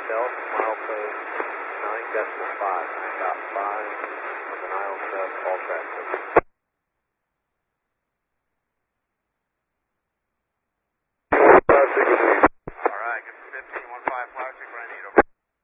Delta, milestone 9.5, 9.5 on the Nile Crest, all traffic.